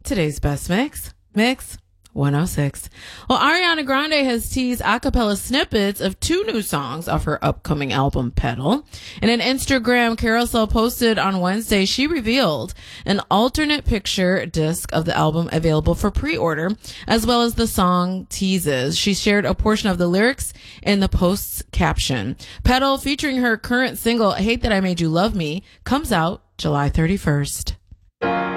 today's best mix 106. Well, Ariana Grande has teased a cappella snippets of 2 new songs off her upcoming album, Pedal. In an Instagram carousel posted on Wednesday, she revealed an alternate picture disc of the album available for pre-order, as well as the song teases. She shared a portion of the lyrics in the post's caption. Pedal, featuring her current single, Hate That I Made You Love Me, comes out July 31st.